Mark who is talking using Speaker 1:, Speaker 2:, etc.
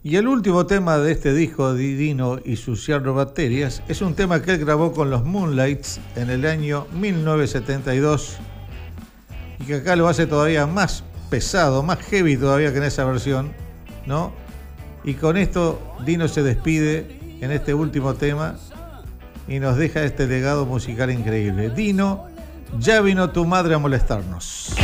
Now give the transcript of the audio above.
Speaker 1: Y el último tema de este disco de Dino y sus Cianobacterias es un tema que él grabó con los Moonlights en el año 1972 y que acá lo hace todavía más pesado, más heavy todavía que en esa versión, ¿no? Y con esto Dino se despide en este último tema y nos deja este legado musical increíble. Dino, ya vino tu madre a molestarnos.